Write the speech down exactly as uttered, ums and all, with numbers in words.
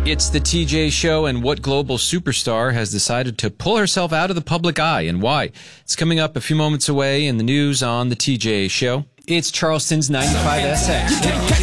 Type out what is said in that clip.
It's the T J Show, and what global superstar has decided to pull herself out of the public eye and why? It's coming up a few moments away in the news on the T J Show. It's Charleston's ninety-five S X.